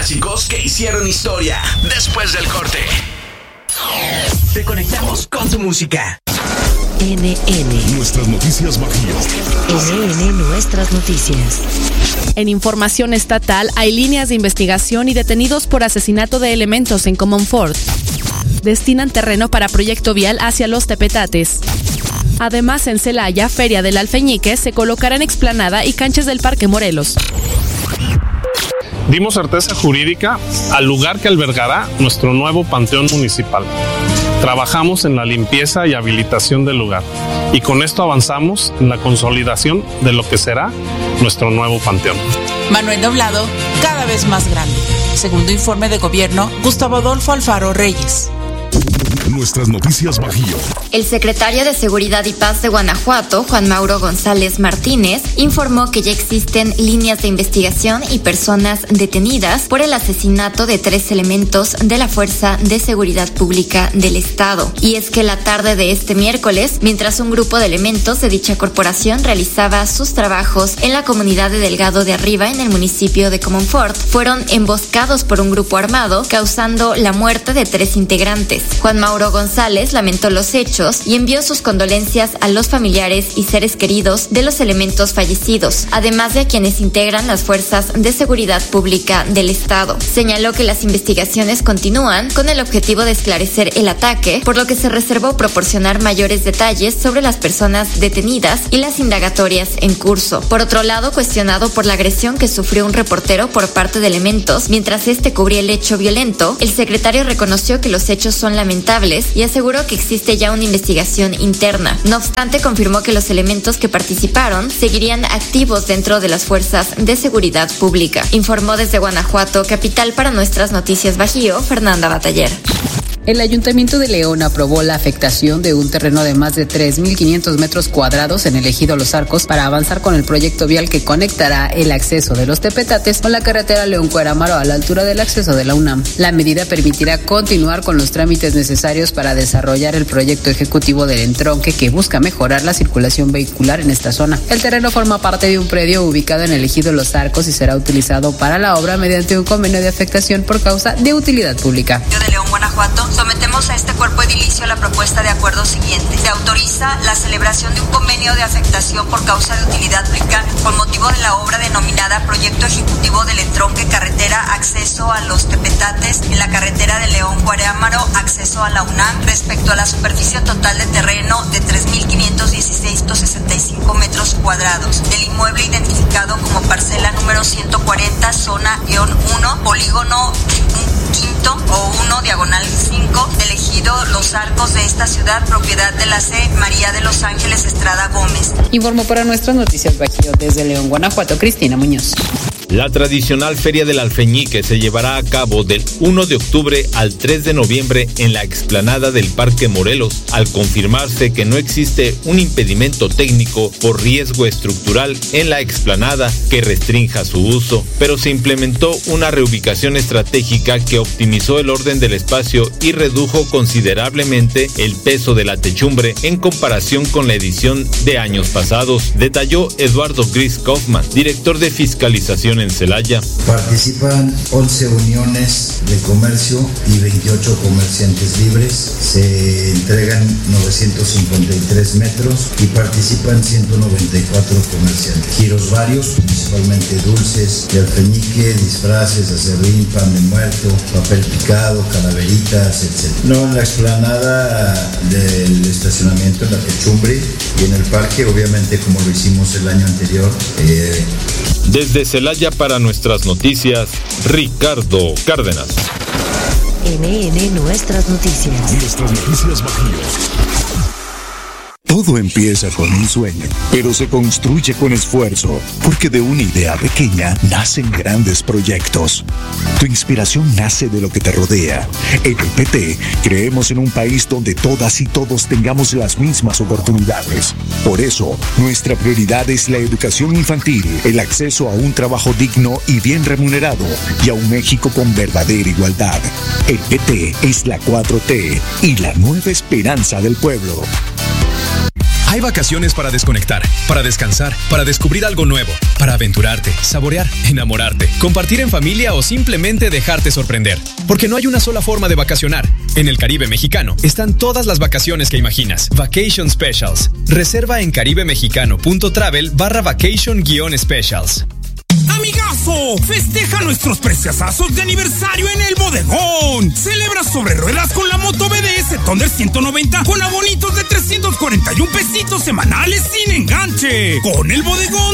clásicos que hicieron historia. Después del corte, te conectamos con tu música. NN. Nuestras noticias Bajío. NN Nuestras noticias. En información estatal hay líneas de investigación y detenidos por asesinato de elementos en Comonfort. Destinan terreno para proyecto vial hacia los Tepetates. Además, en Celaya, Feria del Alfeñique, se colocarán explanada y canchas del Parque Morelos. Dimos certeza jurídica al lugar que albergará nuestro nuevo panteón municipal. Trabajamos en la limpieza y habilitación del lugar y con esto avanzamos en la consolidación de lo que será nuestro nuevo panteón. Manuel Doblado, cada vez más grande. Segundo informe de gobierno, Gustavo Adolfo Alfaro Reyes. Nuestras noticias Bajío. El secretario de Seguridad y Paz de Guanajuato, Juan Mauro González Martínez, informó que ya existen líneas de investigación y personas detenidas por el asesinato de 3 elementos de la Fuerza de Seguridad Pública del Estado. Y es que la tarde de este miércoles, mientras un grupo de elementos de dicha corporación realizaba sus trabajos en la comunidad de Delgado de Arriba, en el municipio de Comonfort, fueron emboscados por un grupo armado, causando la muerte de 3 integrantes. Juan Mauro González lamentó los hechos y envió sus condolencias a los familiares y seres queridos de los elementos fallecidos, además de a quienes integran las fuerzas de seguridad pública del Estado. Señaló que las investigaciones continúan con el objetivo de esclarecer el ataque, por lo que se reservó proporcionar mayores detalles sobre las personas detenidas y las indagatorias en curso. Por otro lado, cuestionado por la agresión que sufrió un reportero por parte de elementos mientras este cubría el hecho violento, el secretario reconoció que los hechos son lamentables y aseguró que existe ya una investigación interna. No obstante, confirmó que los elementos que participaron seguirían activos dentro de las fuerzas de seguridad pública. Informó desde Guanajuato, capital para Nuestras Noticias Bajío, Fernanda Bataller. El Ayuntamiento de León aprobó la afectación de un terreno de más de 3.500 metros cuadrados en el ejido Los Arcos para avanzar con el proyecto vial que conectará el acceso de los Tepetates con la carretera León-Cuerámaro a la altura del acceso de la UNAM. La medida permitirá continuar con los trámites necesarios para desarrollar el proyecto ejecutivo del entronque que busca mejorar la circulación vehicular en esta zona. El terreno forma parte de un predio ubicado en el ejido Los Arcos y será utilizado para la obra mediante un convenio de afectación por causa de utilidad pública. De León, Guanajuato, sometemos a este cuerpo edilicio la propuesta de acuerdo siguiente. Se autoriza la celebración de un convenio de afectación por causa de utilidad pública con motivo de la obra denominada Proyecto Ejecutivo del Entronque Carretera Acceso a los Tepetates en la carretera de León-Cuerámaro, acceso a la UNAM, respecto a la superficie total de terreno de 3.516.65 metros cuadrados del inmueble identificado como parcela número 140, zona -1, polígono quinto o 1, diagonal 5, del ejido Los Arcos de esta ciudad, propiedad de la C. María de los Ángeles Estrada Gómez. Informó para Nuestras Noticias Bajío desde León, Guanajuato, Cristina Muñoz. La tradicional Feria del Alfeñique se llevará a cabo del 1 de octubre al 3 de noviembre en la explanada del Parque Morelos, al confirmarse que no existe un impedimento técnico por riesgo estructural en la explanada que restrinja su uso, pero se implementó una reubicación estratégica que optimizó el orden del espacio y redujo considerablemente el peso de la techumbre en comparación con la edición de años pasados, detalló Eduardo Gris Kaufman, director de fiscalización en Celaya. Participan 11 uniones de comercio y 28 comerciantes libres. Se entregan 953 metros y participan 194 comerciantes. Giros varios, principalmente dulces de alfeñique, disfraces, aserrín, pan de muerto, papel picado, calaveritas, etc. No en la explanada del estacionamiento, en la techumbre, y en el parque, obviamente, como lo hicimos el año anterior. Desde Celaya para Nuestras Noticias, Ricardo Cárdenas. NN Nuestras Noticias. Nuestras Noticias Bajío. Todo empieza con un sueño, pero se construye con esfuerzo, porque de una idea pequeña nacen grandes proyectos. Tu inspiración nace de lo que te rodea. En el PT creemos en un país donde todas y todos tengamos las mismas oportunidades. Por eso, nuestra prioridad es la educación infantil, el acceso a un trabajo digno y bien remunerado, y a un México con verdadera igualdad. El PT es la 4T y la nueva esperanza del pueblo. Hay vacaciones para desconectar, para descansar, para descubrir algo nuevo, para aventurarte, saborear, enamorarte, compartir en familia o simplemente dejarte sorprender. Porque no hay una sola forma de vacacionar. En el Caribe mexicano están todas las vacaciones que imaginas. Vacation Specials. Reserva en caribemexicano.travel/vacation-specials. ¡Amigazo! Festeja nuestros preciosazos de aniversario en el Bodegón. Celebra sobre ruedas con la moto BDS Thunder 190 con abonitos de 341 pesitos semanales sin enganche. Con el Bodegón